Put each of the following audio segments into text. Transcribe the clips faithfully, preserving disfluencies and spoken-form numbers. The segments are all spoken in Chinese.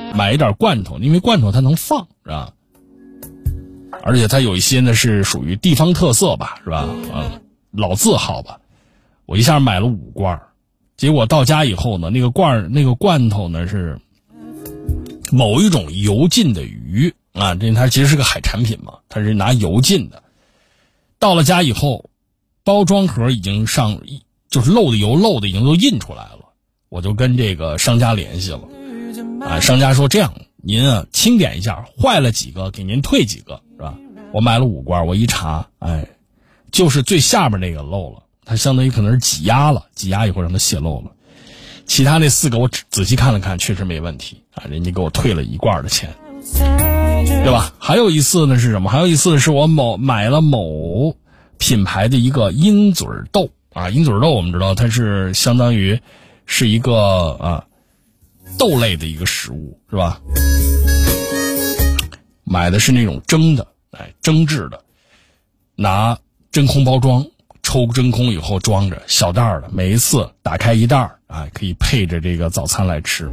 买一点罐头，因为罐头它能放，是吧？而且它有一些呢是属于地方特色吧，是吧？啊，老字号吧。我一下买了五罐，结果到家以后呢，那个罐那个罐头呢是某一种油浸的鱼啊，这它其实是个海产品嘛，它是拿油浸的。到了家以后，包装盒已经上，就是漏的油漏的已经都印出来了，我就跟这个商家联系了，啊，商家说这样，您啊清点一下，坏了几个给您退几个，是吧？我买了五罐，我一查，哎，就是最下面那个漏了，它相当于可能是挤压了，挤压以后让它泄漏了。其他那四个我仔细看了看，确实没问题啊，人家给我退了一罐的钱，对吧？还有一次呢是什么？还有一次是我某买了某品牌的一个鹰嘴豆啊，鹰嘴豆我们知道它是相当于是一个啊豆类的一个食物，是吧？买的是那种蒸的，哎，蒸制的，拿真空包装，抽真空以后装着小袋的，每一次打开一袋啊，可以配着这个早餐来吃。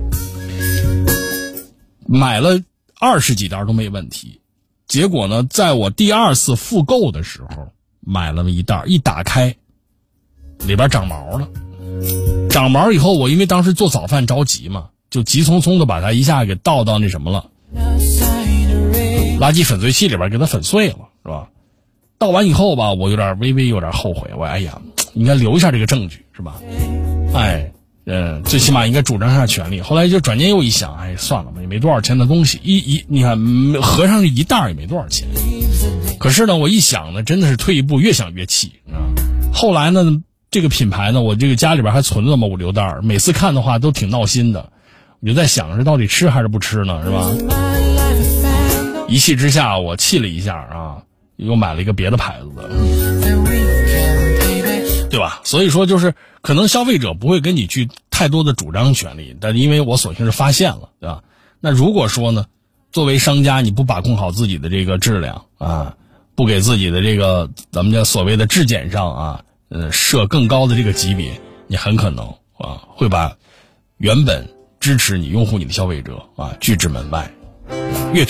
买了二十几袋都没问题，结果呢，在我第二次复购的时候，买了一袋，一打开，里边长毛了。长毛以后，我因为当时做早饭着急嘛，就急匆匆的把它一下给倒到那什么了，垃圾粉碎器里边给它粉碎了，是吧？倒完以后吧，我有点微微有点后悔，我哎呀，应该留下这个证据，是吧？哎，嗯，最起码应该主张下权利。后来就转念又一想，哎，算了吧，也没多少钱的东西，一一你看合上一袋也没多少钱。可是呢，我一想呢，真的是退一步越想越气啊。后来呢，这个品牌呢，我这个家里边还存了那么五六袋，每次看的话都挺闹心的。我就在想，是到底吃还是不吃呢，是吧？一气之下，我气了一下啊，又买了一个别的牌子的，对吧？所以说就是可能消费者不会跟你去太多的主张权利，但因为我索性是发现了，对吧？那如果说呢，作为商家你不把控好自己的这个质量啊，不给自己的这个咱们叫所谓的质检上啊，呃，设更高的这个级别，你很可能啊会把原本支持你拥护你的消费者啊拒之门外。